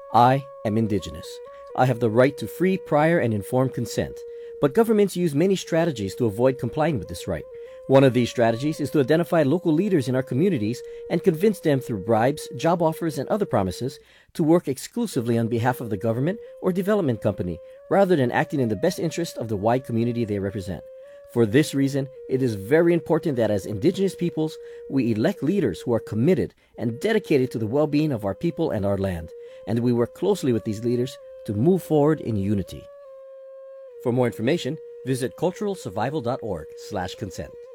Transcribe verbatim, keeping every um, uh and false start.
I am indigenous. I have the right to free, prior, and informed consent. But governments use many strategies to avoid complying with this right. One of these strategies is to identify local leaders in our communities and convince them through bribes, job offers, and other promises to work exclusively on behalf of the government or development company, rather than acting in the best interest of the wide community they represent. For this reason, it is very important that as indigenous peoples, we elect leaders who are committed and dedicated to the well-being of our people and our land, and we work closely with these leaders to move forward in unity. For more information, visit cultural survival dot org slash consent.